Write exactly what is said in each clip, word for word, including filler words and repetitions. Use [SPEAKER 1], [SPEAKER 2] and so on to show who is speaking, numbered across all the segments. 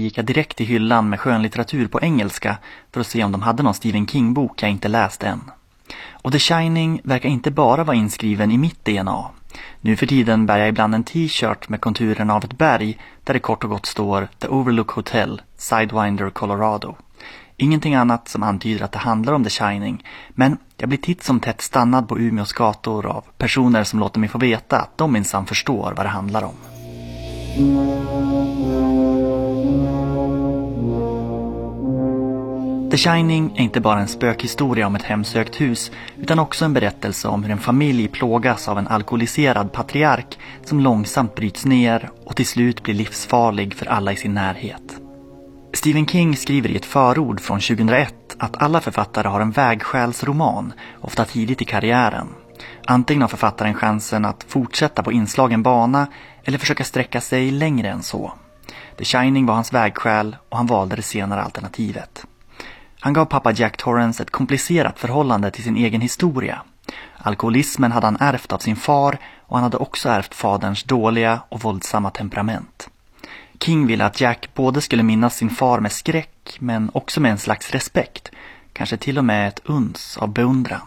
[SPEAKER 1] gick jag direkt till hyllan med skönlitteratur på engelska för att se om de hade någon Stephen King-bok jag inte läst än. Och The Shining verkar inte bara vara inskriven i mitt D N A. Nu för tiden bär jag ibland en t-shirt med konturerna av ett berg där det kort och gott står The Overlook Hotel, Sidewinder, Colorado. Ingenting annat som antyder att det handlar om The Shining, men jag blir titt som tätt stannad på Umeås gator av personer som låter mig få veta att de minsann förstår vad det handlar om. The Shining är inte bara en spökhistoria om ett hemsökt hus utan också en berättelse om hur en familj plågas av en alkoholiserad patriark som långsamt bryts ner och till slut blir livsfarlig för alla i sin närhet. Stephen King skriver i ett förord från tjugohundraett att alla författare har en vägskälsroman, ofta tidigt i karriären. Antingen har författaren chansen att fortsätta på inslagen bana eller försöka sträcka sig längre än så. The Shining var hans vägskäl och han valde det senare alternativet. Han gav pappa Jack Torrance ett komplicerat förhållande till sin egen historia. Alkoholismen hade han ärvt av sin far och han hade också ärvt faderns dåliga och våldsamma temperament. King ville att Jack både skulle minnas sin far med skräck men också med en slags respekt, kanske till och med ett uns av beundran.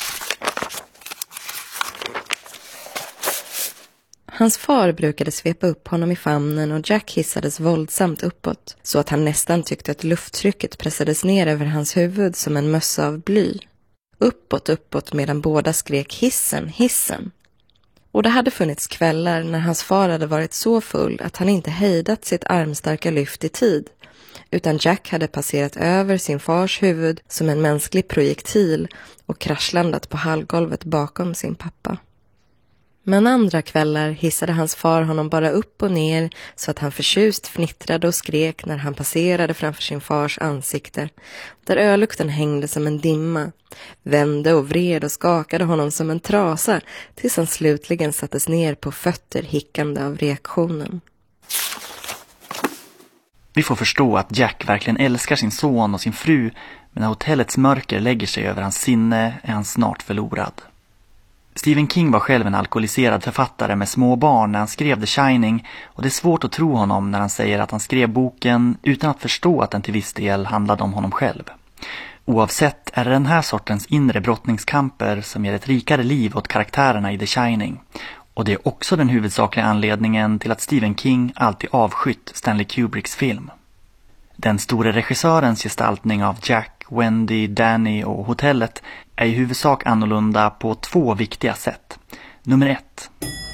[SPEAKER 2] Hans far brukade svepa upp honom i famnen och Jack hissades våldsamt uppåt så att han nästan tyckte att lufttrycket pressades ner över hans huvud som en mössa av bly. Uppåt, uppåt medan båda skrek hissen, hissen. Och det hade funnits kvällar när hans far hade varit så full att han inte hejdat sitt armstarka lyft i tid, utan Jack hade passerat över sin fars huvud som en mänsklig projektil och kraschlandat på hallgolvet bakom sin pappa. Men andra kvällar hissade hans far honom bara upp och ner så att han förtjust fnittrade och skrek när han passerade framför sin fars ansikte, där ölukten hängde som en dimma, vände och vred och skakade honom som en trasa tills han slutligen sattes ner på fötter hickande av reaktionen.
[SPEAKER 1] Vi får förstå att Jack verkligen älskar sin son och sin fru, men när hotellets mörker lägger sig över hans sinne är han snart förlorad. Stephen King var själv en alkoholiserad författare med små barn när han skrev The Shining och det är svårt att tro honom när han säger att han skrev boken utan att förstå att den till viss del handlade om honom själv. Oavsett är det den här sortens inre brottningskamper som ger ett rikare liv åt karaktärerna i The Shining. Och det är också den huvudsakliga anledningen till att Stephen King alltid avskytt Stanley Kubricks film. Den store regissörens gestaltning av Jack, Wendy, Danny och hotellet är i huvudsak annorlunda på två viktiga sätt. Nummer ett.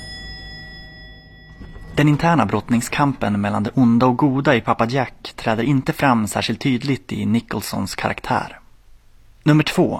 [SPEAKER 1] Den interna brottningskampen mellan det onda och goda i pappa Jack träder inte fram särskilt tydligt i Nicholsons karaktär. Nummer två.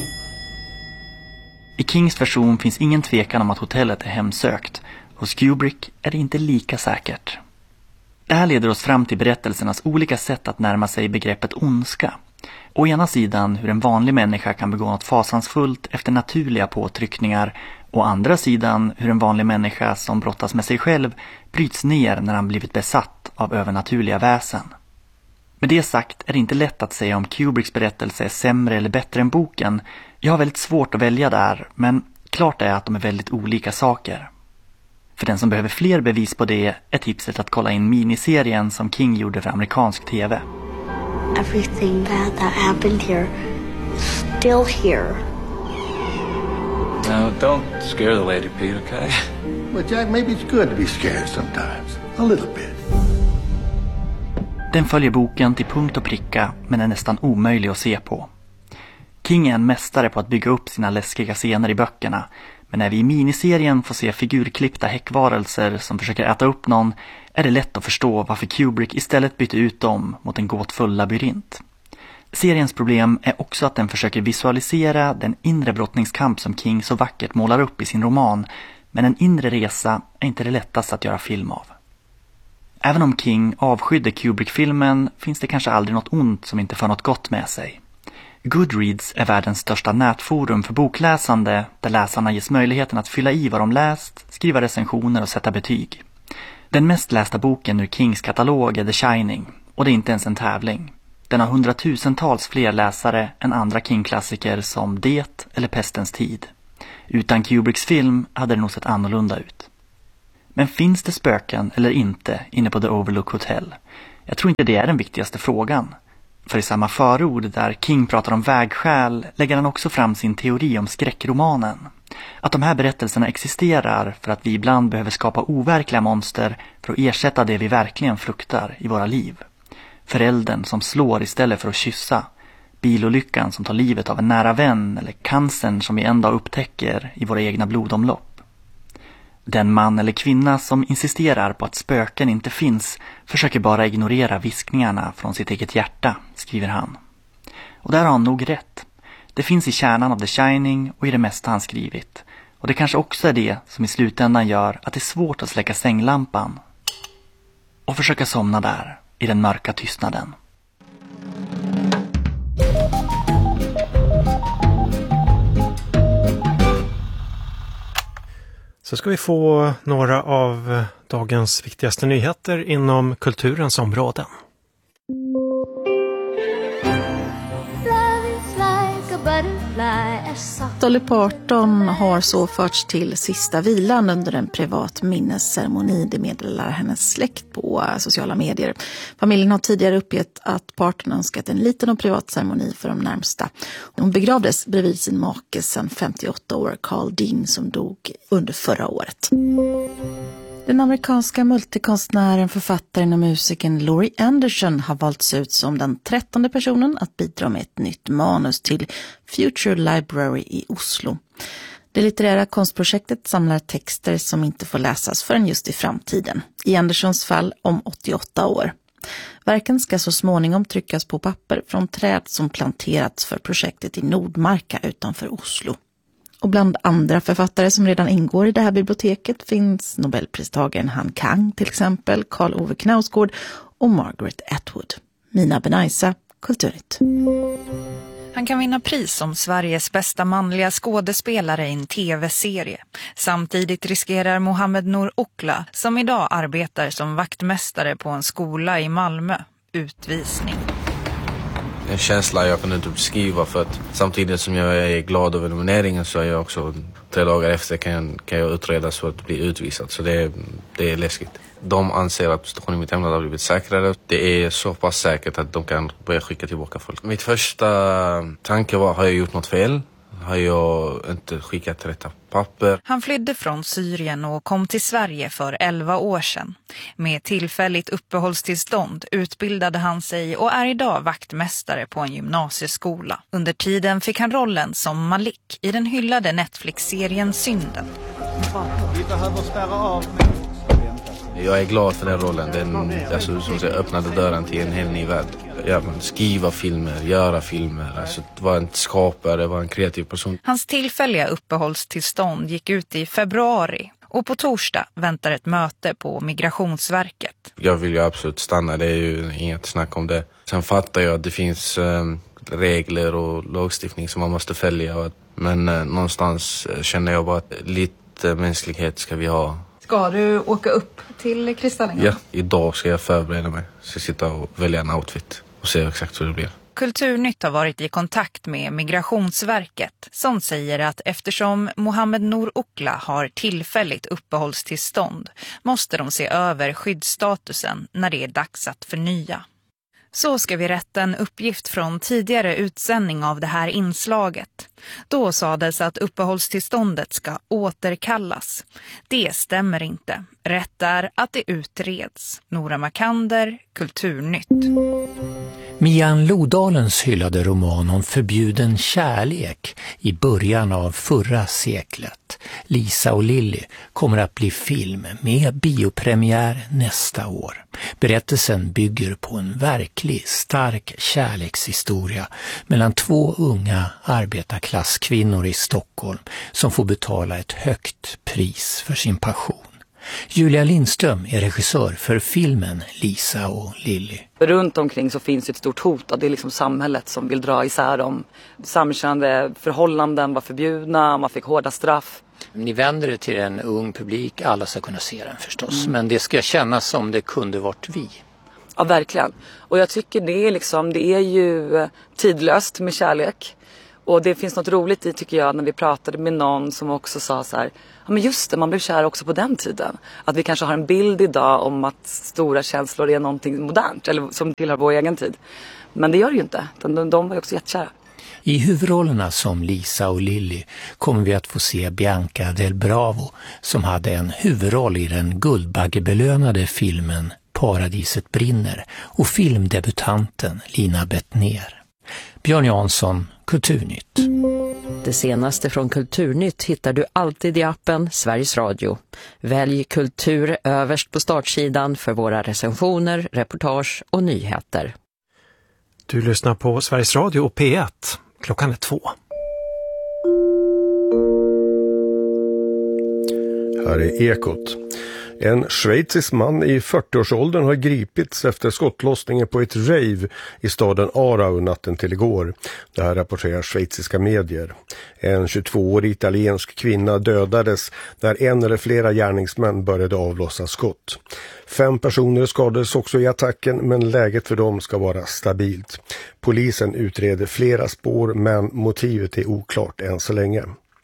[SPEAKER 1] I Kings version finns ingen tvekan om att hotellet är hemsökt. Hos Kubrick är det inte lika säkert. Det här leder oss fram till berättelsernas olika sätt att närma sig begreppet ondska. Å ena sidan hur en vanlig människa kan begå något fasansfullt efter naturliga påtryckningar. Å andra sidan hur en vanlig människa som brottas med sig själv bryts ner när han blivit besatt av övernaturliga väsen. Med det sagt är det inte lätt att säga om Kubricks berättelse är sämre eller bättre än boken. Jag har väldigt svårt att välja där, men klart är att de är väldigt olika saker. För den som behöver fler bevis på det är tipset att kolla in miniserien som King gjorde för amerikansk tv.
[SPEAKER 3] Everything bad that happened here is still here.
[SPEAKER 4] No, don't scare the lady, Pete, okay?
[SPEAKER 5] Well, Jack, maybe it's good to be scared sometimes. A little bit.
[SPEAKER 1] Den följer boken till punkt och pricka, men är nästan omöjlig att se på. King är en mästare på att bygga upp sina läskiga scener i böckerna, men när vi i miniserien får se figurklippta häckvarelser som försöker äta upp någon är det lätt att förstå varför Kubrick istället bytte ut dem mot en gåtfull labyrint. Seriens problem är också att den försöker visualisera den inre brottningskamp som King så vackert målar upp i sin roman, men en inre resa är inte det lättaste att göra film av. Även om King avskydde Kubrick-filmen finns det kanske aldrig något ont som inte för något gott med sig. Goodreads är världens största nätforum för bokläsande där läsarna ges möjligheten att fylla i vad de läst, skriva recensioner och sätta betyg. Den mest lästa boken ur Kings katalog är The Shining, och det är inte ens en tävling. Den har hundratusentals fler läsare än andra King-klassiker som Det eller Pestens tid. Utan Kubricks film hade det nog sett annorlunda ut. Men finns det spöken eller inte inne på The Overlook Hotel? Jag tror inte det är den viktigaste frågan. För i samma förord där King pratar om vägskäl lägger han också fram sin teori om skräckromanen. Att de här berättelserna existerar för att vi ibland behöver skapa overkliga monster för att ersätta det vi verkligen fruktar i våra liv. Föräldern som slår istället för att kyssa. Bilolyckan som tar livet av en nära vän eller cancern som vi en dag upptäcker i våra egna blodomlopp. Den man eller kvinna som insisterar på att spöken inte finns försöker bara ignorera viskningarna från sitt eget hjärta, skriver han. Och där har han nog rätt. Det finns i kärnan av The Shining och i det mesta han skrivit. Och det kanske också är det som i slutändan gör att det är svårt att släcka sänglampan och försöka somna där i den mörka tystnaden.
[SPEAKER 6] Så ska vi få några av dagens viktigaste nyheter inom kulturens områden.
[SPEAKER 7] Dolly Parton har så förts till sista vilan under en privat minnesceremoni. Det meddelar hennes släkt på sociala medier. Familjen har tidigare uppgett att Parton önskat en liten och privat ceremoni för de närmsta. Hon begravdes bredvid sin make sedan femtioåtta år, Carl Dean, som dog under förra året. Den amerikanska multikonstnären, författaren och musikern Laurie Anderson har valts ut som den trettonde personen att bidra med ett nytt manus till Future Library i Oslo. Det litterära konstprojektet samlar texter som inte får läsas förrän just i framtiden. I Andersons fall om åttioåtta år. Verken ska så småningom tryckas på papper från träd som planterats för projektet i Nordmarka utanför Oslo. Och bland andra författare som redan ingår i det här biblioteket finns Nobelpristagaren Han Kang till exempel, Karl Ove Knausgård och Margaret Atwood. Mina Benaisa, Kulturnytt.
[SPEAKER 8] Han kan vinna pris som Sveriges bästa manliga skådespelare i en tv-serie. Samtidigt riskerar Mohammed Nour Okla, som idag arbetar som vaktmästare på en skola i Malmö, utvisning.
[SPEAKER 4] En känsla jag kan inte beskriva, för att samtidigt som jag är glad över nomineringen så är jag också tre dagar efter kan jag, kan jag utredas för att bli utvisad. Så det är, det är läskigt. De anser att situationen i mitt hemland har blivit säkrare. Det är så pass säkert att de kan börja skicka tillbaka folk. Mitt första tanke var, har jag gjort något fel? Har jag inte skickat rätta papper?
[SPEAKER 8] Han flydde från Syrien och kom till Sverige för elva år sedan. Med tillfälligt uppehållstillstånd utbildade han sig och är idag vaktmästare på en gymnasieskola. Under tiden fick han rollen som Malik i den hyllade Netflix-serien Synden.
[SPEAKER 9] Vi behöver spärra av.
[SPEAKER 4] Jag är glad för den rollen. Den alltså, som säger, öppnade dörren till en hel ny värld. Ja, man skriva filmer, göra filmer, alltså vara en skapare, vara en kreativ person.
[SPEAKER 8] Hans tillfälliga uppehållstillstånd gick ut i februari och på torsdag väntar ett möte på Migrationsverket.
[SPEAKER 4] Jag vill ju absolut stanna, det är ju inget snack om det. Sen fattar jag att det finns eh, regler och lagstiftning som man måste följa. Men eh, någonstans känner jag bara att lite mänsklighet ska vi ha.
[SPEAKER 8] Ska du åka upp till Kristallingen?
[SPEAKER 4] Ja, idag ska jag förbereda mig. Så sitta och välja en outfit och se exakt hur det blir.
[SPEAKER 8] Kulturnytt har varit i kontakt med Migrationsverket som säger att eftersom Mohammed Nour Okla har tillfälligt uppehållstillstånd måste de se över skyddsstatusen när det är dags att förnya. Så ska vi rätta en uppgift från tidigare utsändning av det här inslaget. Då sades att uppehållstillståndet ska återkallas. Det stämmer inte. Rätt är att det utreds. Nora Makander, Kulturnytt.
[SPEAKER 10] Mian Lodalens hyllade roman om förbjuden kärlek i början av förra seklet, Lisa och Lilly, kommer att bli film med biopremiär nästa år. Berättelsen bygger på en verklig stark kärlekshistoria mellan två unga arbetarklasskvinnor i Stockholm som får betala ett högt pris för sin passion. Julia Lindström är regissör för filmen Lisa och Lilly.
[SPEAKER 11] Runt omkring så finns ett stort hot och det är liksom samhället som vill dra isär dem. Samkönade förhållanden var förbjudna, man fick hårda straff.
[SPEAKER 10] Ni vänder er till en ung publik, alla ska kunna se den förstås. Mm. Men det ska kännas som det kunde varit vi.
[SPEAKER 11] Ja, verkligen. Och jag tycker det är liksom, det är ju tidlöst med kärlek. Och det finns något roligt i, tycker jag, när vi pratade med någon som också sa så här, ja men just det, man blev kär också på den tiden. Att vi kanske har en bild idag om att stora känslor är någonting modernt eller som tillhör vår egen tid. Men det gör det ju inte, de, de var ju också jättekära.
[SPEAKER 10] I huvudrollerna som Lisa och Lilly kommer vi att få se Bianca Del Bravo som hade en huvudroll i den guldbaggebelönade filmen Paradiset brinner och filmdebutanten Lina Bettner. Björn Jansson, Kulturnytt.
[SPEAKER 12] Det senaste från Kulturnytt hittar du alltid i appen Sveriges Radio. Välj kultur överst på startsidan för våra recensioner, reportage och nyheter.
[SPEAKER 6] Du lyssnar på Sveriges Radio och P ett. Klockan är två.
[SPEAKER 13] Här är Ekot. En schweizisk man i fyrtioårsåldern har gripits efter skottlossningen på ett rave i staden Aarau natten till igår. Det här rapporterar schweiziska medier. En tjugotvåårig italiensk kvinna dödades när en eller flera gärningsmän började avlossa skott. Fem personer skadades också i attacken, men läget för dem ska vara stabilt. Polisen utreder flera spår, men motivet är oklart än så länge.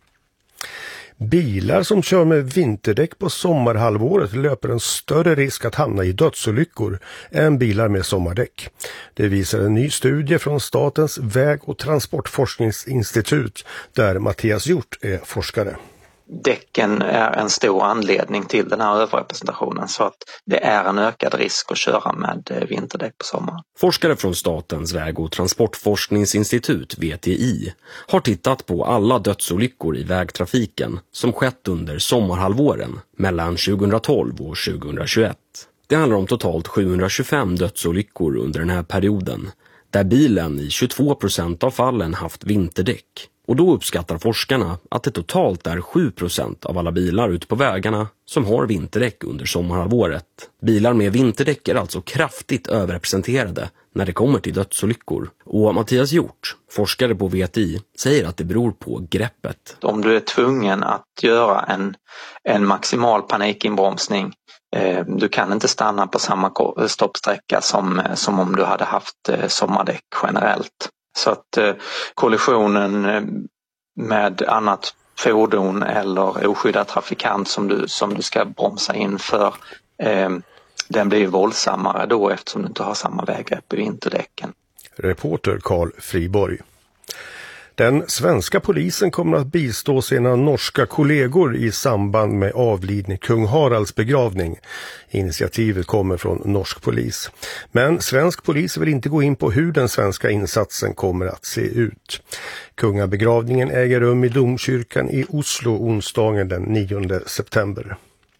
[SPEAKER 13] Bilar som kör med vinterdäck på sommarhalvåret löper en större risk att hamna i dödsolyckor än bilar med sommardäck. Det visar en ny studie från Statens väg- och transportforskningsinstitut där Mattias Hjort är forskare.
[SPEAKER 14] Däcken är en stor anledning till den här överrepresentationen, så att det är en ökad risk att köra med vinterdäck på sommaren.
[SPEAKER 15] Forskare från Statens väg- och transportforskningsinstitut V T I har tittat på alla dödsolyckor i vägtrafiken som skett under sommarhalvåren mellan tjugohundratolv och tjugohundratjugoett. Det handlar om totalt sjuhundratjugofem dödsolyckor under den här perioden, där bilen i tjugotvå procent av fallen haft vinterdäck. Och då uppskattar forskarna att det totalt är sju procent av alla bilar ute på vägarna som har vinterdäck under sommarhalvåret. Bilar med vinterdäck är alltså kraftigt överrepresenterade när det kommer till dödsolyckor. Och Mattias Hjort, forskare på V T I, säger att det beror på greppet.
[SPEAKER 14] Om du är tvungen att göra en, en maximal panikinbromsning, eh, du kan inte stanna på samma stoppsträcka som, som om du hade haft eh, sommardäck generellt. Så att eh, kollisionen med annat fordon eller oskyddad trafikant som du, som du ska bromsa in för, eh, den blir våldsammare då eftersom du inte har samma väggrepp i vinterdäcken.
[SPEAKER 13] Reporter Carl Friborg. Den svenska polisen kommer att bistå sina norska kollegor i samband med avlidne kung Haralds begravning. Initiativet kommer från norsk polis. Men svensk polis vill inte gå in på hur den svenska insatsen kommer att se ut. Kungabegravningen äger rum i domkyrkan i Oslo onsdagen den nionde september.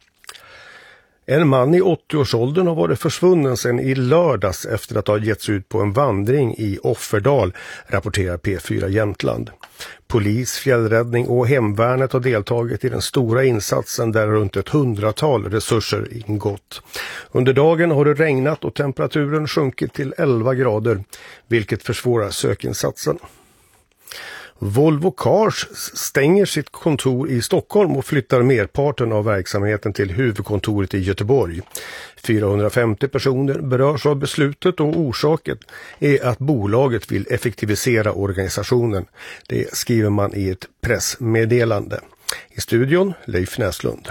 [SPEAKER 13] En man i åttioårsåldern har varit försvunnen sedan i lördags efter att ha getts ut på en vandring i Offerdal, rapporterar P fyra Jämtland. Polis, fjällräddning och hemvärnet har deltagit i den stora insatsen där runt ett hundratal resurser ingått. Under dagen har det regnat och temperaturen sjunkit till elva grader, vilket försvårar sökinsatsen. Volvo Cars stänger sitt kontor i Stockholm och flyttar merparten av verksamheten till huvudkontoret i Göteborg. fyrahundrafemtio personer berörs av beslutet och orsaken är att bolaget vill effektivisera organisationen. Det skriver man i ett pressmeddelande. I studion Leif Näslund.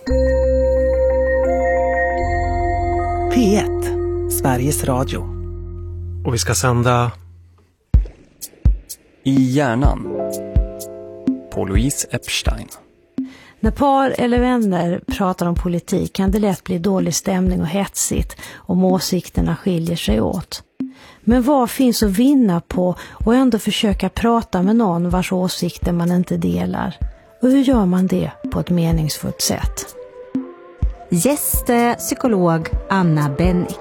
[SPEAKER 16] P ett, Sveriges Radio.
[SPEAKER 6] Och vi ska sända
[SPEAKER 17] I hjärnan på Louise Epstein.
[SPEAKER 18] När par eller vänner pratar om politik kan det lätt bli dålig stämning och hetsigt om åsikterna skiljer sig åt. Men vad finns att vinna på och ändå försöka prata med någon vars åsikter man inte delar? Och hur gör man det på ett meningsfullt sätt?
[SPEAKER 19] Gäst psykolog Anna Bennick.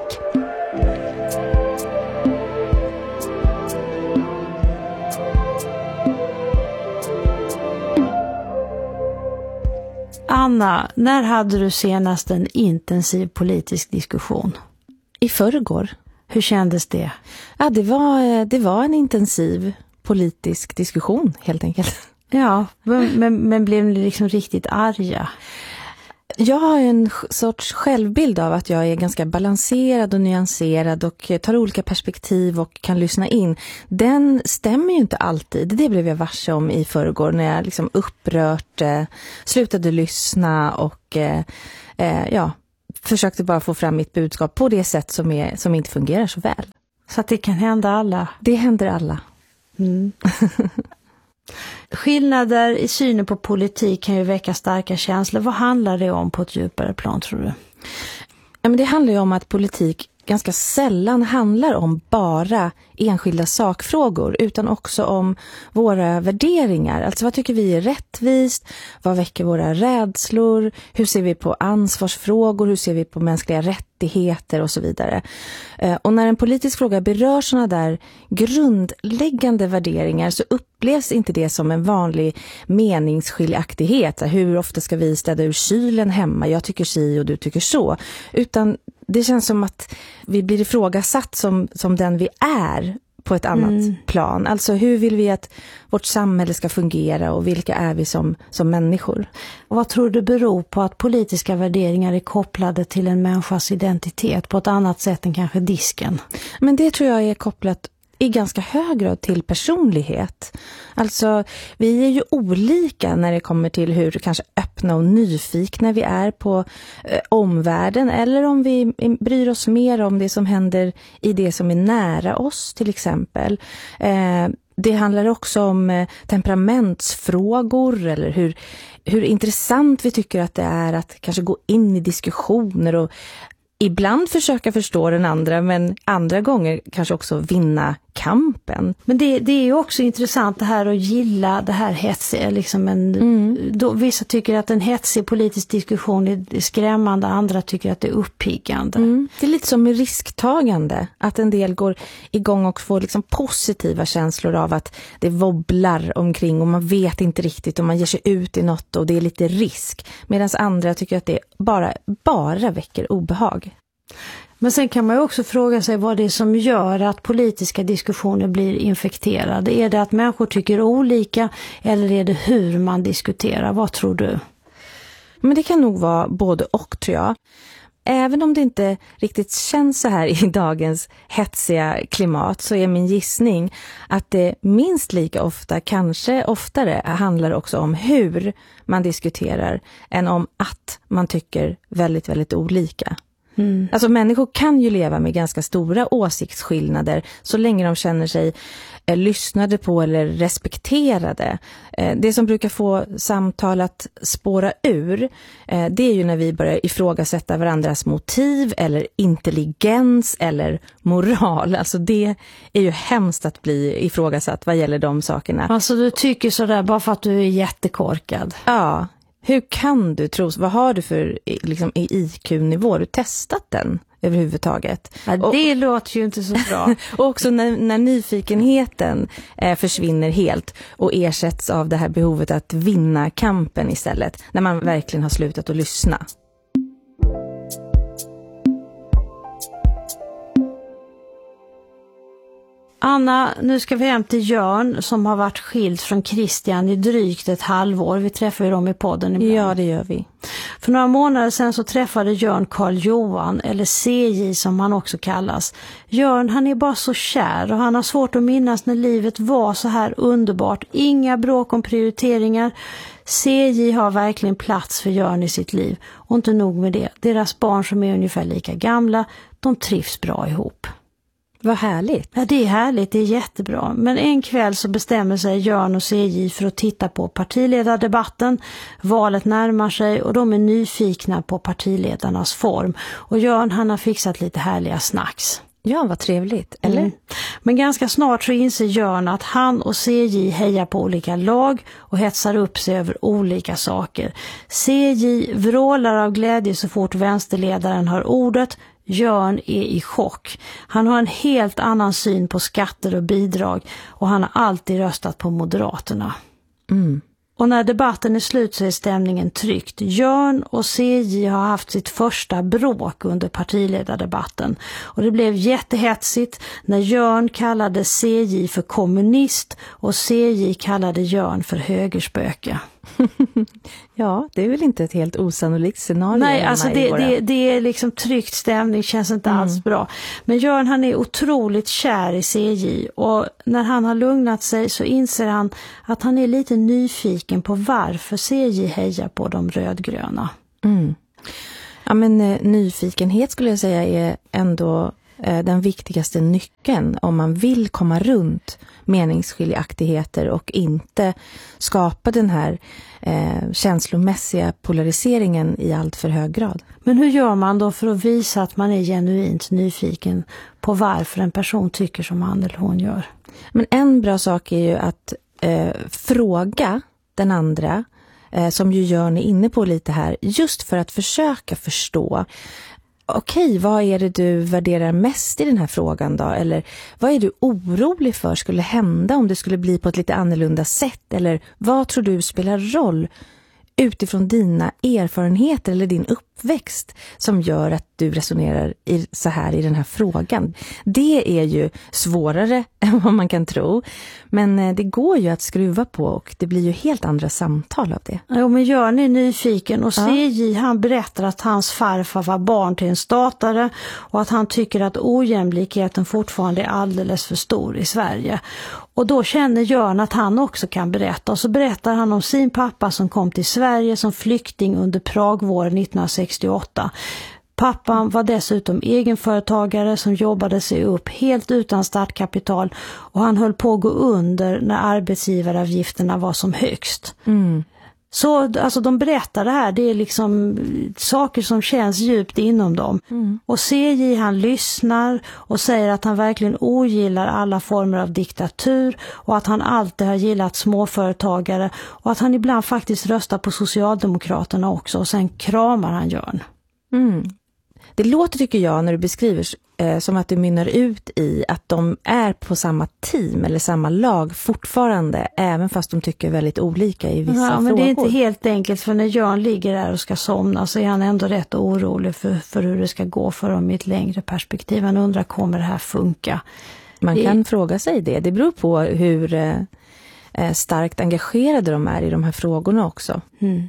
[SPEAKER 18] Anna, när hade du senast en intensiv politisk diskussion?
[SPEAKER 7] I förrgår.
[SPEAKER 18] Hur kändes det?
[SPEAKER 7] Ja, det var, det var en intensiv politisk diskussion helt enkelt.
[SPEAKER 18] Ja, men, men, men blev ni liksom riktigt arga?
[SPEAKER 7] Jag har en sorts självbild av att jag är ganska balanserad och nyanserad och tar olika perspektiv och kan lyssna in. Den stämmer ju inte alltid. Det blev jag varse om i förrgår när jag liksom upprört eh, slutade lyssna och eh, eh, ja, försökte bara få fram mitt budskap på det sätt som, är, som inte fungerar så väl.
[SPEAKER 18] Så att det kan hända alla?
[SPEAKER 7] Det händer alla.
[SPEAKER 18] Mm. Skillnader i synen på politik kan ju väcka starka känslor. Vad handlar det om på ett djupare plan, tror du?
[SPEAKER 7] Ja, men det handlar ju om att politik ganska sällan handlar om bara enskilda sakfrågor utan också om våra värderingar. Alltså vad tycker vi är rättvist? Vad väcker våra rädslor? Hur ser vi på ansvarsfrågor? Hur ser vi på mänskliga rättigheter och så vidare? Och när en politisk fråga berör sådana där grundläggande värderingar så upplevs inte det som en vanlig meningsskiljaktighet. Hur ofta ska vi städa ur kylen hemma? Jag tycker si och du tycker så. Utan det känns som att vi blir ifrågasatt som, som den vi är på ett annat mm. plan. Alltså hur vill vi att vårt samhälle ska fungera och vilka är vi som, som människor?
[SPEAKER 18] Och vad tror du beror på att politiska värderingar är kopplade till en människas identitet på ett annat sätt än kanske disken?
[SPEAKER 7] Men det tror jag är kopplat i ganska hög grad till personlighet. Alltså, vi är ju olika när det kommer till hur kanske öppna och nyfikna vi är på eh, omvärlden eller om vi bryr oss mer om det som händer i det som är nära oss till exempel. Eh, det handlar också om eh, temperamentsfrågor eller hur, hur intressant vi tycker att det är att kanske gå in i diskussioner och ibland försöka förstå den andra men andra gånger kanske också vinna kampen.
[SPEAKER 18] Men det, det är ju också intressant det här att gilla det här hetsiga. Liksom en, mm. då, vissa tycker att en hetsig politisk diskussion är skrämmande, andra tycker att det är uppiggande.
[SPEAKER 7] Mm. Det är lite som med risktagande. Att en del går igång och får liksom positiva känslor av att det wobblar omkring och man vet inte riktigt om man ger sig ut i något och det är lite risk. Medan andra tycker att det bara, bara väcker obehag.
[SPEAKER 18] Men sen kan man ju också fråga sig vad det är som gör att politiska diskussioner blir infekterade. Är det att människor tycker olika eller är det hur man diskuterar? Vad tror du?
[SPEAKER 7] Men det kan nog vara både och, tror jag. Även om det inte riktigt känns så här i dagens hetsiga klimat så är min gissning att det minst lika ofta, kanske oftare, handlar också om hur man diskuterar än om att man tycker väldigt, väldigt olika. Mm. Alltså människor kan ju leva med ganska stora åsiktsskillnader så länge de känner sig eh, lyssnade på eller respekterade. Eh, det som brukar få samtal att spåra ur eh, det är ju när vi börjar ifrågasätta varandras motiv eller intelligens eller moral. Alltså det är ju hemskt att bli ifrågasatt vad gäller de sakerna.
[SPEAKER 18] Alltså du tycker sådär bara för att du är jättekorkad?
[SPEAKER 7] Ja. Hur kan du tro, vad har du för liksom, I Q-nivå? Har du testat den överhuvudtaget?
[SPEAKER 18] Ja, det och, låter ju inte så bra.
[SPEAKER 7] Och också när, när nyfikenheten eh, försvinner helt och ersätts av det här behovet att vinna kampen istället. När man verkligen har slutat att lyssna.
[SPEAKER 18] Anna, nu ska vi hem till Jörn som har varit skild från Christian i drygt ett halvår. Vi träffar ju dem i podden ibland.
[SPEAKER 7] Ja, det gör vi.
[SPEAKER 18] För några månader sedan så träffade Jörn Karl Johan, eller C J som han också kallas. Jörn, han är bara så kär och han har svårt att minnas när livet var så här underbart. Inga bråk om prioriteringar. C J har verkligen plats för Jörn i sitt liv. Och inte nog med det. Deras barn som är ungefär lika gamla, de trivs bra ihop.
[SPEAKER 7] Vad härligt.
[SPEAKER 18] Ja, det är härligt, det är jättebra. Men en kväll så bestämmer sig Jörn och C J för att titta på partiledardebatten. Valet närmar sig och de är nyfikna på partiledarnas form. Och Jörn, han har fixat lite härliga snacks.
[SPEAKER 7] Ja, vad trevligt, eller? Mm.
[SPEAKER 18] Men ganska snart så inser Jörn att han och C J hejar på olika lag och hetsar upp sig över olika saker. C J vrålar av glädje så fort vänsterledaren har ordet. Jörn är i chock. Han har en helt annan syn på skatter och bidrag och han har alltid röstat på Moderaterna.
[SPEAKER 7] Mm.
[SPEAKER 18] Och när debatten är slut så är stämningen tryckt. Jörn och C J har haft sitt första bråk under partiledardebatten. Och det blev jättehetsigt när Jörn kallade C J för kommunist och C J kallade Jörn för högerspöke.
[SPEAKER 2] Ja, det är väl inte ett helt osannolikt scenario.
[SPEAKER 18] Nej, alltså det, våra... det, det är liksom tryckt stämning, känns inte mm. alls bra. Men Jörn, han är otroligt kär i C J, och när han har lugnat sig så inser han att han är lite nyfiken på varför C J hejar på de rödgröna.
[SPEAKER 2] Mm. Ja, men eh, nyfikenhet skulle jag säga är ändå eh, den viktigaste nyckeln om man vill komma runt meningsskiljaktigheter och inte skapa den här eh, känslomässiga polariseringen i allt för hög grad.
[SPEAKER 18] Men hur gör man då för att visa att man är genuint nyfiken på varför en person tycker som han eller hon gör?
[SPEAKER 2] Men en bra sak är ju att eh, fråga den andra, eh, som ju Jörn är inne på lite här, just för att försöka förstå. Okej, vad är det du värderar mest i den här frågan då? Eller vad är du orolig för skulle hända om det skulle bli på ett lite annorlunda sätt? Eller vad tror du spelar roll utifrån dina erfarenheter eller din uppväxt som gör att du resonerar i, så här i den här frågan? Det är ju svårare än vad man kan tro. Men det går ju att skruva på och det blir ju helt andra samtal av det.
[SPEAKER 18] Ja, men Jörn är nyfiken och C J ja. han berättar att hans farfar var barn till en statare och att han tycker att ojämlikheten fortfarande är alldeles för stor i Sverige. Och då känner Jörn att han också kan berätta. Och så berättar han om sin pappa som kom till Sverige som flykting under Pragvåren nittonhundrasextioåtta. Pappan var dessutom egenföretagare som jobbade sig upp helt utan startkapital. Och han höll på att gå under när arbetsgivaravgifterna var som högst.
[SPEAKER 2] Mm.
[SPEAKER 18] Så alltså de berättar det här, det är liksom saker som känns djupt inom dem.
[SPEAKER 2] Mm.
[SPEAKER 18] Och C J han lyssnar och säger att han verkligen ogillar alla former av diktatur och att han alltid har gillat småföretagare och att han ibland faktiskt röstar på Socialdemokraterna också, och sen kramar han Jörn.
[SPEAKER 2] Mm. Det låter, tycker jag, när du beskriver eh, som att det mynnar ut i att de är på samma team eller samma lag fortfarande, även fast de tycker väldigt olika i vissa
[SPEAKER 18] ja,
[SPEAKER 2] frågor.
[SPEAKER 18] Men det är inte helt enkelt, för när Jörn ligger där och ska somna så är han ändå rätt orolig för, för hur det ska gå för dem i ett längre perspektiv. Han undrar, kommer det här funka?
[SPEAKER 2] Man
[SPEAKER 18] det...
[SPEAKER 2] kan fråga sig det. Det beror på hur eh, starkt engagerade de är i de här frågorna också.
[SPEAKER 18] Mm.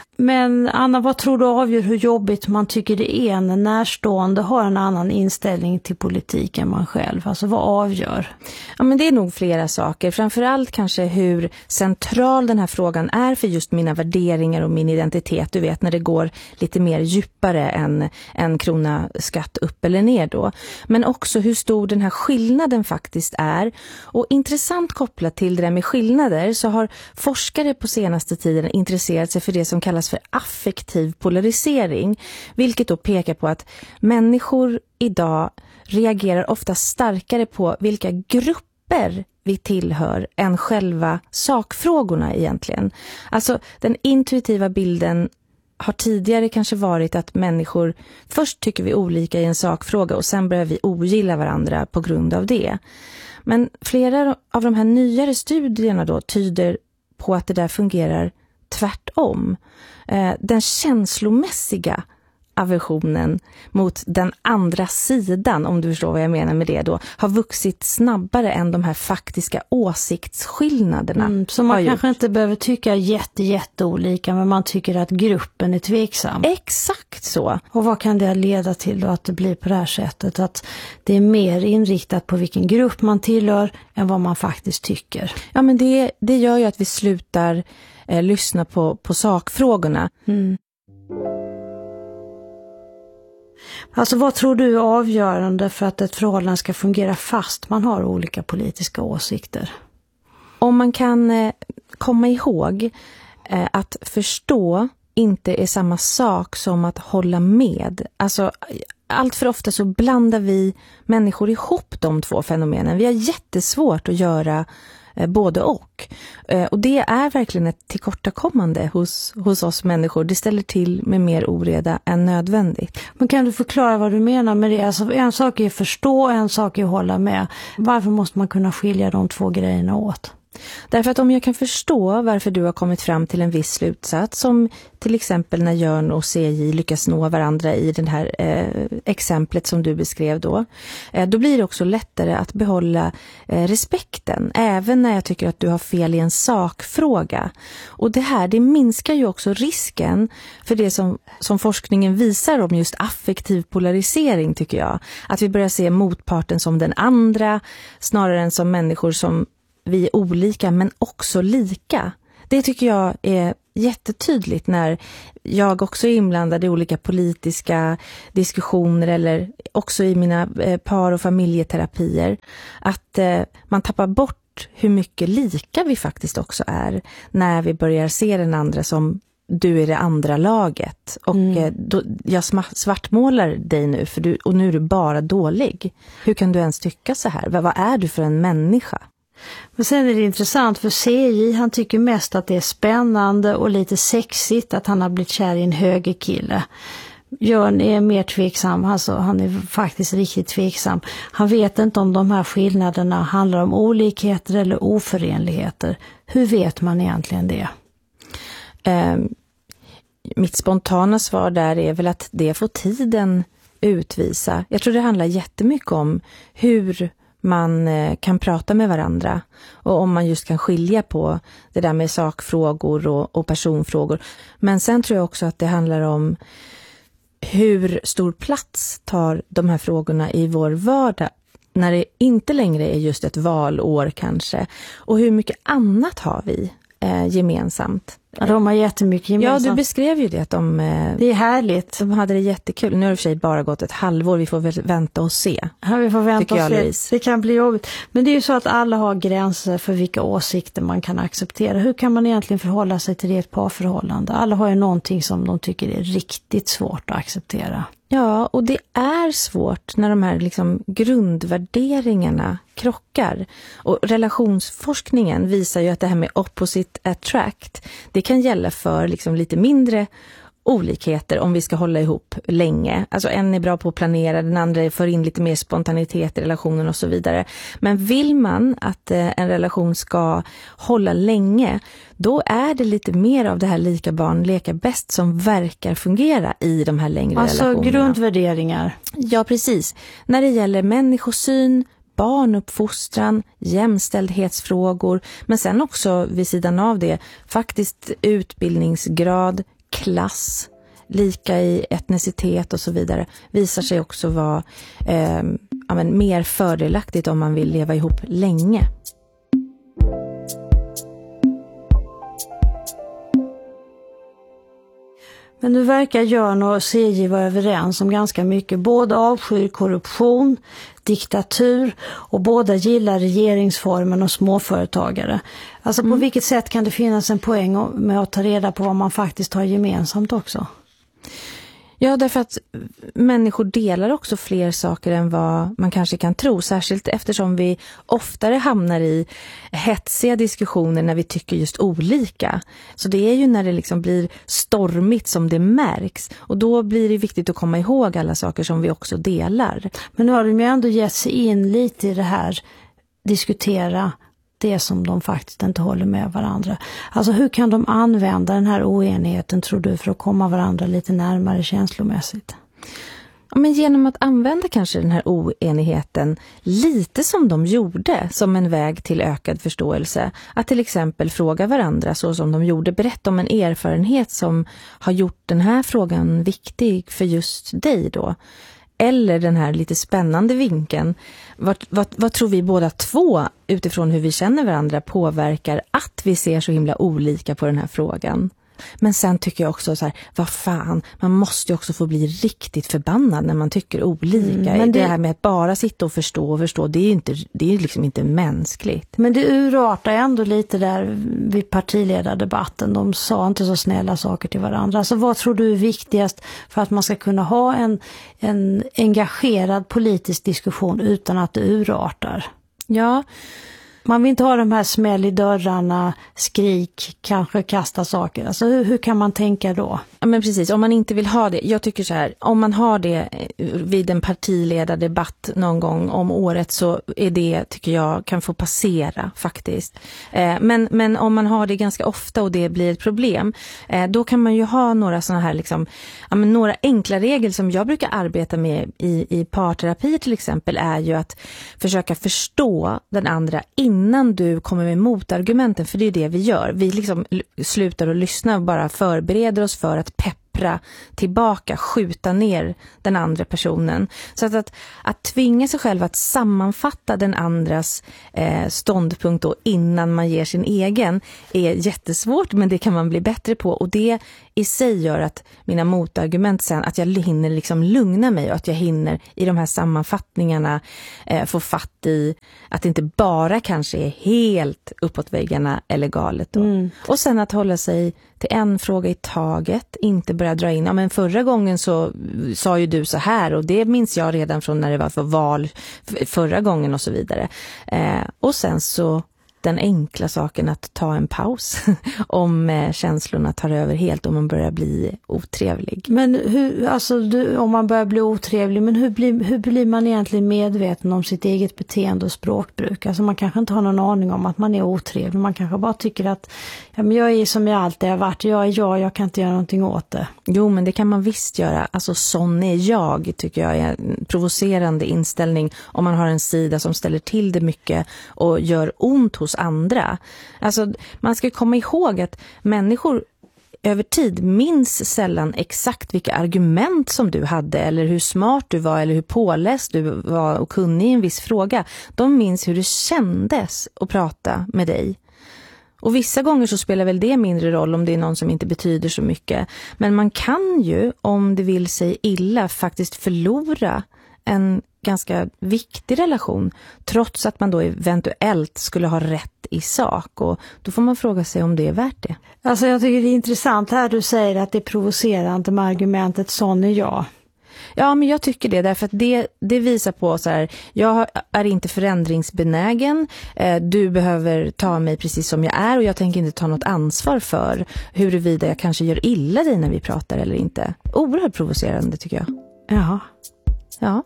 [SPEAKER 18] Men Anna, vad tror du avgör hur jobbigt man tycker det är när närstående har en annan inställning till politik än man själv? Alltså vad avgör?
[SPEAKER 2] Ja, men det är nog flera saker. Framförallt kanske hur central den här frågan är för just mina värderingar och min identitet. Du vet, när det går lite mer djupare än en krona skatt upp eller ner då. Men också hur stor den här skillnaden faktiskt är. Och intressant kopplat till det där med skillnader så har forskare på senaste tiden intresserat sig för det som kallas för affektiv polarisering, vilket då pekar på att människor idag reagerar ofta starkare på vilka grupper vi tillhör än själva sakfrågorna egentligen. Alltså den intuitiva bilden har tidigare kanske varit att människor först tycker vi olika i en sakfråga och sen börjar vi ogilla varandra på grund av det. Men flera av de här nyare studierna då tyder på att det där fungerar tvärtom. Den känslomässiga aversionen mot den andra sidan, om du förstår vad jag menar med det då, har vuxit snabbare än de här faktiska åsiktsskillnaderna.
[SPEAKER 18] Mm, så man kanske gjort. inte behöver tycka jätte, jätte olika, men man tycker att gruppen är tveksam.
[SPEAKER 2] Exakt så.
[SPEAKER 18] Och vad kan det leda till då, att det blir på det här sättet? Att det är mer inriktat på vilken grupp man tillhör än vad man faktiskt tycker.
[SPEAKER 2] Ja, men det, det gör ju att vi slutar eh, lyssna på, på sakfrågorna.
[SPEAKER 18] Mm. Alltså vad tror du är avgörande för att ett förhållande ska fungera fast man har olika politiska åsikter?
[SPEAKER 2] Om man kan eh, komma ihåg eh, att förstå inte är samma sak som att hålla med. Alltså allt för ofta så blandar vi människor ihop de två fenomenen. Vi har jättesvårt att göra eh, både och. Eh, och det är verkligen ett tillkortakommande hos, hos oss människor. Det ställer till med mer oreda än nödvändigt.
[SPEAKER 18] Men kan du förklara vad du menar med det? Alltså en sak är förstå, en sak är hålla med. Varför måste man kunna skilja de två grejerna åt?
[SPEAKER 2] Därför att om jag kan förstå varför du har kommit fram till en viss slutsats, som till exempel när Jörn och C J lyckas nå varandra i det här eh, exemplet som du beskrev då, eh, då blir det också lättare att behålla eh, respekten, även när jag tycker att du har fel i en sakfråga. Och det här, det minskar ju också risken för det som, som forskningen visar om just affektiv polarisering, tycker jag. Att vi börjar se motparten som den andra, snarare än som människor som vi är olika men också lika. Det tycker jag är jättetydligt när jag också är inblandad i olika politiska diskussioner eller också i mina par- och familjeterapier. Att eh, man tappar bort hur mycket lika vi faktiskt också är när vi börjar se den andra som du är det andra laget. Och mm. eh, då, jag svartmålar dig nu för du, och nu är du bara dålig. Hur kan du ens tycka så här? Vad, vad är du för en människa?
[SPEAKER 18] Men sen är det intressant för C J, han tycker mest att det är spännande och lite sexigt att han har blivit kär i en högerkille. Jörn är mer tveksam, alltså han är faktiskt riktigt tveksam. Han vet inte om de här skillnaderna handlar om olikheter eller oförenligheter. Hur vet man egentligen det?
[SPEAKER 2] Eh, mitt spontana svar där är väl att det får tiden utvisa. Jag tror det handlar jättemycket om hur man kan prata med varandra och om man just kan skilja på det där med sakfrågor och, och personfrågor. Men sen tror jag också att det handlar om hur stor plats tar de här frågorna i vår vardag när det inte längre är just ett valår kanske. Och hur mycket annat har vi eh, gemensamt.
[SPEAKER 18] Ja, de har jättemycket gemensamt.
[SPEAKER 2] Ja, du beskrev ju det att de... Eh,
[SPEAKER 18] det är härligt.
[SPEAKER 2] De hade det jättekul. Nu har det för sig bara gått ett halvår. Vi får väl vänta och se.
[SPEAKER 18] Ja, vi får vänta och se. Det kan bli jobbigt. Men det är ju så att alla har gränser för vilka åsikter man kan acceptera. Hur kan man egentligen förhålla sig till det ett parförhållande? Alla har ju någonting som de tycker är riktigt svårt att acceptera.
[SPEAKER 2] Ja, och det är svårt när de här liksom grundvärderingarna krockar. Och relationsforskningen visar ju att det här med opposite attract, det kan gälla för liksom lite mindre olikheter om vi ska hålla ihop länge. Alltså en är bra på att planera, den andra för in lite mer spontanitet i relationen och så vidare. Men vill man att en relation ska hålla länge, då är det lite mer av det här lika barn leka bäst som verkar fungera i de här längre
[SPEAKER 18] alltså
[SPEAKER 2] relationerna.
[SPEAKER 18] Alltså grundvärderingar.
[SPEAKER 2] Ja, precis. När det gäller människosyn, barnuppfostran, jämställdhetsfrågor, men sen också vid sidan av det faktiskt utbildningsgrad, klass, lika i etnicitet och så vidare, visar sig också vara eh, ja, men mer fördelaktigt om man vill leva ihop länge.
[SPEAKER 18] Men nu verkar Jörn och C J vara överens om ganska mycket. Båda avskyr korruption, diktatur och båda gillar regeringsformen och småföretagare. Alltså mm. på vilket sätt kan det finnas en poäng med att ta reda på vad man faktiskt har gemensamt också?
[SPEAKER 2] Ja, därför att människor delar också fler saker än vad man kanske kan tro. Särskilt eftersom vi oftare hamnar i hetsiga diskussioner när vi tycker just olika. Så det är ju när det liksom blir stormigt som det märks. Och då blir det viktigt att komma ihåg alla saker som vi också delar.
[SPEAKER 18] Men nu har de ju ändå gett sig in lite i det här, diskutera det som de faktiskt inte håller med varandra. Alltså hur kan de använda den här oenigheten, tror du, för att komma varandra lite närmare känslomässigt?
[SPEAKER 2] Ja, men genom att använda kanske den här oenigheten lite som de gjorde, som en väg till ökad förståelse. Att till exempel fråga varandra så som de gjorde, berätta om en erfarenhet som har gjort den här frågan viktig för just dig då. Eller den här lite spännande vinkeln. Vad, vad, vad tror vi båda två utifrån hur vi känner varandra påverkar att vi ser så himla olika på den här frågan? Men sen tycker jag också så här, vad fan, man måste ju också få bli riktigt förbannad när man tycker olika. Mm, men det... det här med att bara sitta och förstå och förstå, det är ju inte, det är liksom inte mänskligt.
[SPEAKER 18] Men det urartar ändå lite där vid partiledardebatten. De sa inte så snälla saker till varandra. Alltså vad tror du är viktigast för att man ska kunna ha en, en engagerad politisk diskussion utan att det urartar?
[SPEAKER 2] Ja,
[SPEAKER 18] Man vill inte ha de här smäll i dörrarna, skrik, kanske kasta saker. Alltså hur, hur kan man tänka då?
[SPEAKER 7] Ja, men precis, om man inte vill ha det. Jag tycker så här, om man har det vid en partiledardebatt någon gång om året så är det, tycker jag, kan få passera faktiskt. Eh, men, men om man har det ganska ofta och det blir ett problem, eh, då kan man ju ha några såna här liksom, ja, men några enkla regler som jag brukar arbeta med i, i parterapi till exempel är ju att försöka förstå den andra innan du kommer med motargumenten, för det är det vi gör. Vi liksom slutar att lyssna och bara förbereder oss för att peppra tillbaka, skjuta ner den andra personen. Så att, att, att tvinga sig själv att sammanfatta den andras eh, ståndpunkt då innan man ger sin egen är jättesvårt, men det kan man bli bättre på, och det i sig gör att mina motargument sen, att jag hinner liksom lugna mig och att jag hinner i de här sammanfattningarna eh, få fatt i att det inte bara kanske är helt uppåt väggarna eller galet då. Mm. Och sen att hålla sig till en fråga i taget, inte börja dra in, ja men förra gången så sa ju du så här och det minns jag redan från när det var för val förra gången och så vidare. Eh, och sen så den enkla saken att ta en paus om eh, känslorna tar över helt och man börjar bli otrevlig.
[SPEAKER 18] Men hur, alltså du, om man börjar bli otrevlig, men hur blir, hur blir man egentligen medveten om sitt eget beteende och språkbruk? Alltså man kanske inte har någon aning om att man är otrevlig, man kanske bara tycker att ja, men jag är som jag alltid har varit, jag är jag, jag kan inte göra någonting åt det.
[SPEAKER 7] Jo, men det kan man visst göra. Alltså sån är jag, tycker jag är en provocerande inställning om man har en sida som ställer till det mycket och gör ont hos andra. Alltså man ska komma ihåg att människor över tid minns sällan exakt vilka argument som du hade eller hur smart du var eller hur påläst du var och kunnig i en viss fråga. De minns hur det kändes att prata med dig. Och vissa gånger så spelar väl det mindre roll om det är någon som inte betyder så mycket. Men man kan ju, om det vill sig illa, faktiskt förlora en ganska viktig relation trots att man då eventuellt skulle ha rätt i sak, och då får man fråga sig om det är värt det.
[SPEAKER 18] Alltså jag tycker det är intressant här du säger att det är provocerande med argumentet sån är jag.
[SPEAKER 7] Ja, men jag tycker det, därför att det, det visar på så här, jag är inte förändringsbenägen, eh, du behöver ta mig precis som jag är och jag tänker inte ta något ansvar för huruvida jag kanske gör illa dig när vi pratar eller inte. Oerhört provocerande tycker jag.
[SPEAKER 18] Ja.
[SPEAKER 7] Ja.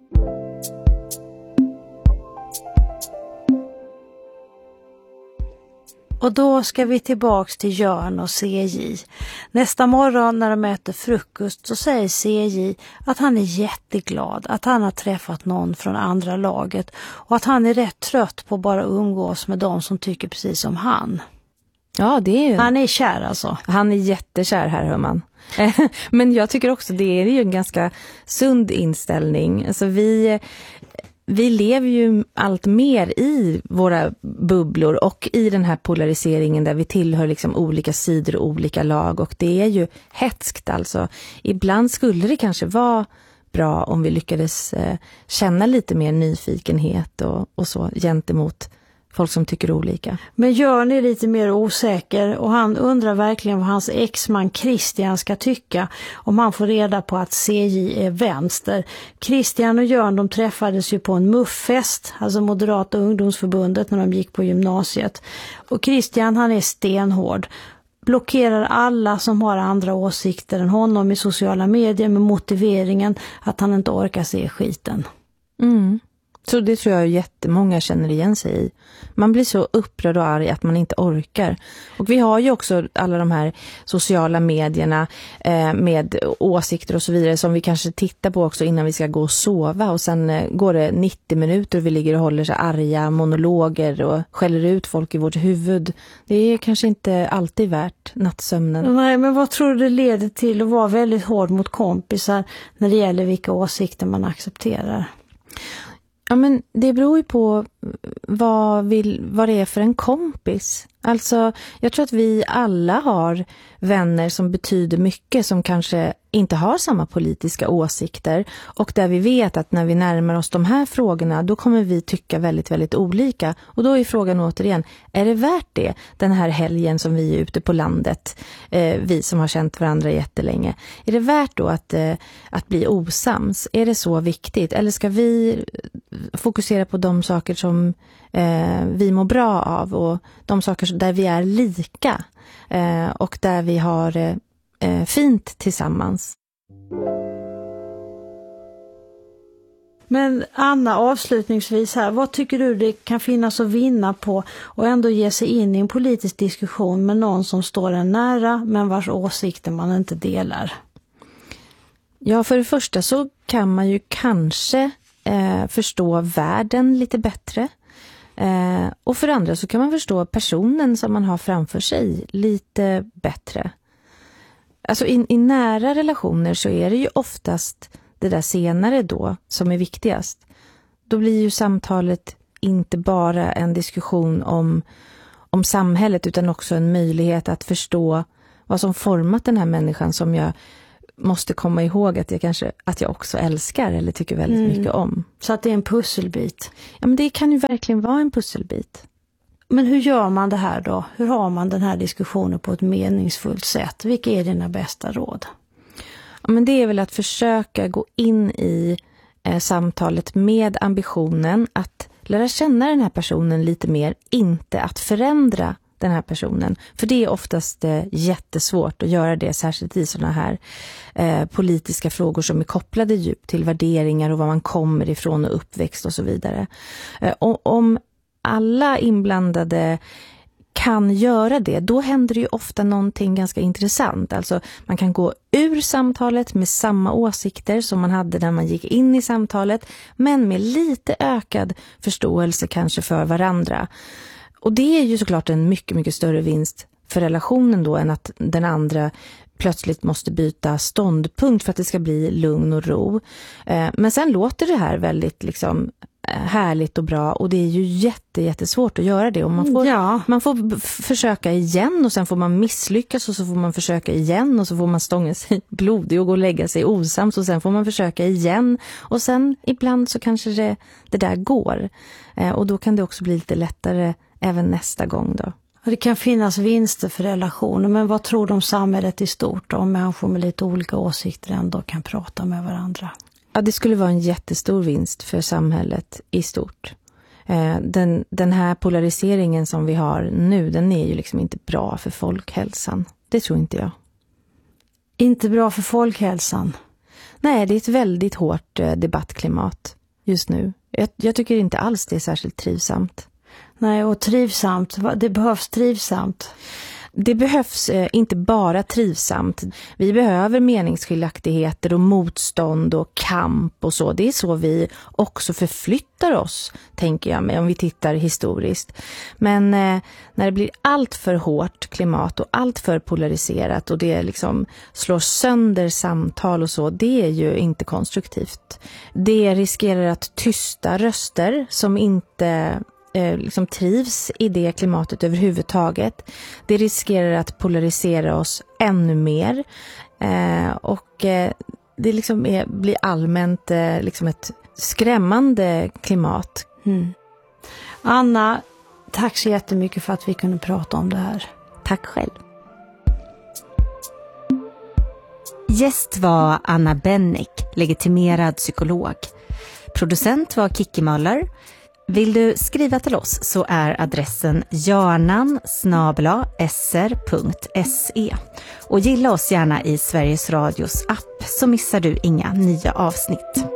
[SPEAKER 18] Och då ska vi tillbaks till Jörn och C J. Nästa morgon när de äter frukost så säger C J att han är jätteglad att han har träffat någon från andra laget och att han är rätt trött på att bara umgås med de som tycker precis som han.
[SPEAKER 7] Ja, det är ju...
[SPEAKER 18] Han är kär alltså.
[SPEAKER 7] Han är jättekär här, hör man. Men jag tycker också det är ju en ganska sund inställning. Alltså vi... Vi lever ju allt mer i våra bubblor och i den här polariseringen där vi tillhör liksom olika sidor och olika lag, och det är ju hetskt alltså. Ibland skulle det kanske vara bra om vi lyckades eh, känna lite mer nyfikenhet och, och så gentemot folk som tycker olika.
[SPEAKER 18] Men Jörn är lite mer osäker och han undrar verkligen vad hans exman Christian ska tycka om han får reda på att C J är vänster. Christian och Jörn, de träffades ju på en muffest, alltså Moderata ungdomsförbundet, när de gick på gymnasiet. Och Christian, han är stenhård. Blockerar alla som har andra åsikter än honom i sociala medier med motiveringen att han inte orkar se skiten.
[SPEAKER 7] Mm. Så det tror jag jättemånga känner igen sig i. Man blir så upprörd och arg att man inte orkar. Och vi har ju också alla de här sociala medierna eh, med åsikter och så vidare som vi kanske tittar på också innan vi ska gå och sova. Och sen eh, går det nittio minuter och vi ligger och håller så arga monologer och skäller ut folk i vårt huvud. Det är kanske inte alltid värt nattsömnen.
[SPEAKER 18] Nej, men vad tror du det leder till att vara väldigt hård mot kompisar när det gäller vilka åsikter man accepterar?
[SPEAKER 7] Ja, men det beror ju på vad, vill, vad det är för en kompis. Alltså, jag tror att vi alla har vänner som betyder mycket som kanske inte har samma politiska åsikter, och där vi vet att när vi närmar oss de här frågorna då kommer vi tycka väldigt, väldigt olika. Och då är frågan återigen, är det värt det den här helgen som vi är ute på landet, eh, vi som har känt varandra jättelänge? Är det värt då att, eh, att bli osams? Är det så viktigt? Eller ska vi fokusera på de saker som
[SPEAKER 2] eh, vi mår bra av och de saker där vi är lika eh, och där vi har eh, fint tillsammans.
[SPEAKER 18] Men Anna, avslutningsvis här, vad tycker du det kan finnas att vinna på och ändå ge sig in i en politisk diskussion med någon som står en nära men vars åsikter man inte delar?
[SPEAKER 2] Ja, för det första så kan man ju kanske eh, förstå världen lite bättre. Eh, och för det andra så kan man förstå personen som man har framför sig lite bättre. Alltså i, i nära relationer så är det ju oftast det där senare då som är viktigast. Då blir ju samtalet inte bara en diskussion om, om samhället utan också en möjlighet att förstå vad som format den här människan som jag måste komma ihåg att jag kanske att jag också älskar eller tycker väldigt mm. mycket om.
[SPEAKER 18] Så att det är en pusselbit.
[SPEAKER 2] Ja, men det kan ju verkligen vara en pusselbit.
[SPEAKER 18] Men hur gör man det här då? Hur har man den här diskussionen på ett meningsfullt sätt? Vilka är dina bästa råd?
[SPEAKER 2] Ja, men det är väl att försöka gå in i eh, samtalet med ambitionen att lära känna den här personen lite mer, inte att förändra den här personen. För det är oftast eh, jättesvårt att göra det, särskilt i sådana här eh, politiska frågor som är kopplade djupt till värderingar och var man kommer ifrån och uppväxt och så vidare. Eh, och om alla inblandade kan göra det, då händer det ju ofta någonting ganska intressant. Alltså man kan gå ur samtalet med samma åsikter som man hade när man gick in i samtalet, men med lite ökad förståelse kanske för varandra. Och det är ju såklart en mycket, mycket större vinst för relationen då än att den andra plötsligt måste byta ståndpunkt för att det ska bli lugn och ro. Men sen låter det här väldigt liksom härligt och bra och det är ju jätte, jättesvårt att göra det och man får, ja. man får försöka igen och sen får man misslyckas och så får man försöka igen och så får man stånga sig blodig och gå och lägga sig osams och sen får man försöka igen och sen ibland så kanske det, det där går eh, och då kan det också bli lite lättare även nästa gång då.
[SPEAKER 18] Det kan finnas vinster för relationer, men vad tror du om samhället i stort om människor med lite olika åsikter ändå kan prata med varandra?
[SPEAKER 2] Ja, det skulle vara en jättestor vinst för samhället i stort. Den, den här polariseringen som vi har nu, den är ju liksom inte bra för folkhälsan. Det tror inte jag.
[SPEAKER 18] Inte bra för folkhälsan?
[SPEAKER 2] Nej, det är ett väldigt hårt debattklimat just nu. Jag, jag tycker inte alls det är särskilt trivsamt.
[SPEAKER 18] Nej, och trivsamt, det behövs trivsamt.
[SPEAKER 2] Det behövs eh, inte bara trivsamt. Vi behöver meningsskiljaktigheter och motstånd och kamp och så. Det är så vi också förflyttar oss, tänker jag mig, om vi tittar historiskt. Men eh, när det blir allt för hårt klimat och allt för polariserat och det liksom slår sönder samtal och så, det är ju inte konstruktivt. Det riskerar att tysta röster som inte Eh, liksom trivs i det klimatet överhuvudtaget. Det riskerar att polarisera oss ännu mer eh, och eh, det liksom är, blir allmänt eh, liksom ett skrämmande klimat.
[SPEAKER 18] Mm. Anna, tack så jättemycket för att vi kunde prata om det här.
[SPEAKER 2] Tack själv.
[SPEAKER 19] Gäst var Anna Bennick, legitimerad psykolog. Producent var Kikki Möller. Vill du skriva till oss så är adressen jarnan snabel-a s r punkt se och gilla oss gärna i Sveriges Radios app så missar du inga nya avsnitt.